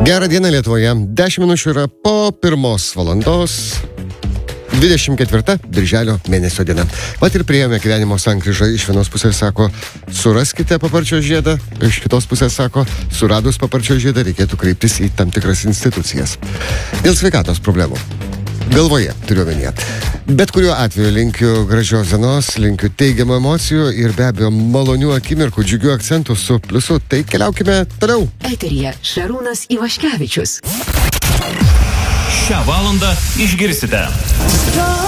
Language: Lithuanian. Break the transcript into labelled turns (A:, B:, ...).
A: Gerą dieną Lietuvoje. 10 minučių yra po 1 valandos. 24 birželio mėnesio diena. Pat ir priėjome gyvenimo sankryžą. Iš vienos pusės sako, suraskite paparčio žiedą. Iš kitos pusės sako, suradus paparčio žiedą reikėtų kreiptis į tam tikras institucijas. Dėl sveikatos problemų. Galvoje, turiu omenyje. Bet kuriuo atveju linkiu gražios dienos, linkiu teigiamų emocijų ir be abejo malonių akimirkų, džiugių akcentų su pliusu. Tai keliaukime toliau.
B: Eteryje Šarūnas Ivaškevičius.
C: Šią valandą išgirsite.